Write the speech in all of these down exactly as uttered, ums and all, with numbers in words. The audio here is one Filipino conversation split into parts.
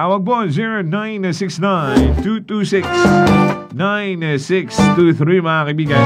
Tawag po zero nine six nine, two two six, nine six two three mga kaibigan.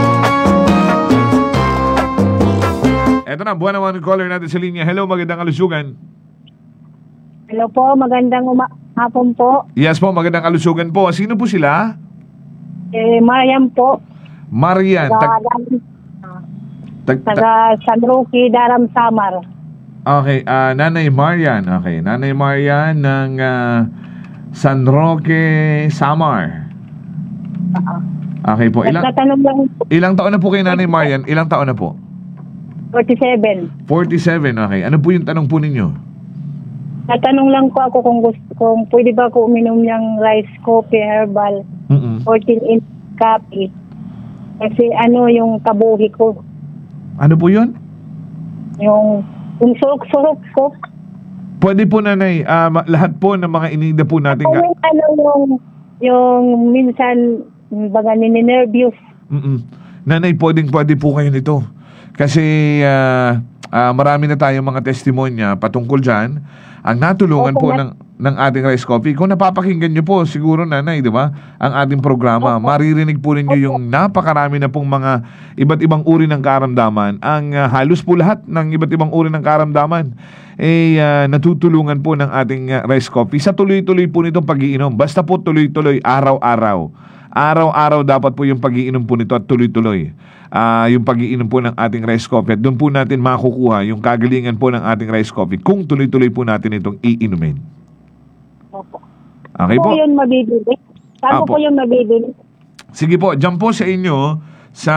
Eto na, buwan naman yung caller natin sa linya. Hello, magandang kalusugan. Hello po, magandang uma- hapon po. Yes po, magandang kalusugan po. Sino po sila? Eh, Mariam po. Marian. Taga, Tag, tag, tag, taga San Roque, Daram, Samar. okay, ah, Nanay Marian. Okay, Nanay Marian ng ah, San Roque, Samar. Okay po. Ilang, Nagtatanong lang, ilang taon na po kay Nanay Marian? Ilang taon na po? forty-seven. forty-seven, okay. Ano po yung tanong po ninyo? Natanong lang po ako kung gusto, kung pwede ba ako uminom ng rice coffee herbal, Mm-mm. fourteen inch coffee. Kasi ano yung tabuhi ko, Ano po yun? yung, yung surok-surok ko. Pwede po, Nanay. ah, ma- lahat po ng mga inida po natin. Kung yung ano yung, yung minsan, baga nininervyos. Mm-mm. Nanay, pwedeng pwede po kayo nito. Kasi ah, ah, marami na tayong mga testimonya patungkol dyan. Ang natulungan Opo, po na- ng, ng ating Rice Coffee, kung napapakinggan nyo po, siguro, Nanay, di ba? Ang ating programa, maririnig po ninyo yung napakarami na pong mga iba't ibang uri ng karamdaman. Ang ah, halos po lahat ng iba't ibang uri ng karamdaman eh ah, natutulungan po ng ating ah, Rice Coffee sa tuloy-tuloy po nitong pag-iinom. Basta po tuloy-tuloy, araw-araw. Araw-araw dapat po yung pag-iinom po nito at tuloy-tuloy. Ah, yung pag-iinom po ng ating Rice Coffee. At doon po natin makukuha yung kagalingan po ng ating Rice Coffee kung tuloy-tuloy po natin itong iinumin. Opo. Okay Saan po? po yun mabibili? Saan Apo. po yun mabibili? Sige po, dyan po sa inyo sa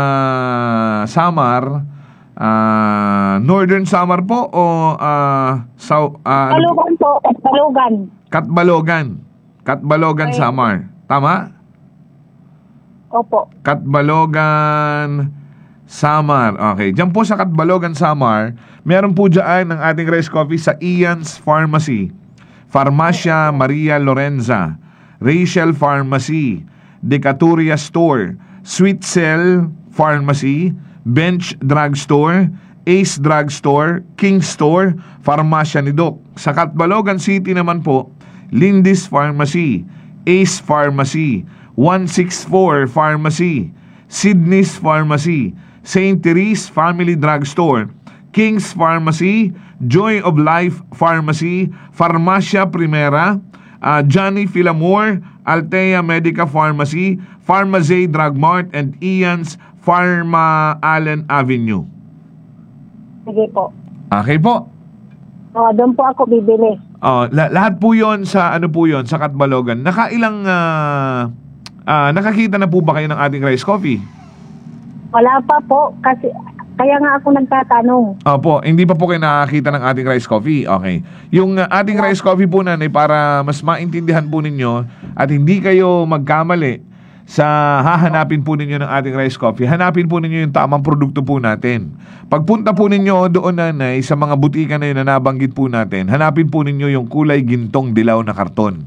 Samar, ah, Northern Samar po o ah, South, ah, ano po? Talugan po, talugan. Katbalogan. Katbalogan, Ay. Samar. Tama? Opo. Katbalogan, Samar. Okay. Diyan po sa Katbalogan, Samar, meron po dyan ng ating Rice Coffee sa Ian's Pharmacy, Farmacia Maria Lorenza, Rachel Pharmacy, Decaturia Store, Sweet Cell Pharmacy, Bench Drug Store, Ace Drug Store, King Store, Farmacia ni Doc. Sa Katbalogan City naman po, Lindis Pharmacy, Ace Pharmacy, one sixty-four Pharmacy, Sydney's Pharmacy, Saint Therese Family Drug Store, King's Pharmacy, Joy of Life Pharmacy, Farmacia Primera, uh, Johnny Filamore, Altea Medica Pharmacy, Pharmacy Drug Mart, and Ian's Pharma Allen Avenue. Sige po. Okay po. O, doon po ako bibili. Oh, la- lahat po 'yon sa ano po 'yon sa Katbalogan. Nakailang ah, ah, nakakita na po ba kayo ng ating Rice Coffee? Wala pa po, kasi kaya nga ako nagtatanong. Opo, hindi pa po kayo nakakita ng ating Rice Coffee. Okay. Yung ah, ating Rice Coffee po, Nanay, para mas maintindihan po ninyo at hindi kayo magkamali sa hahanapin po ninyo ng ating Rice Coffee, hanapin po ninyo yung tamang produkto po natin. Pagpunta po ninyo doon, Nanay, sa mga butika na yun na nabanggit po natin, hanapin po ninyo yung kulay gintong dilaw na karton.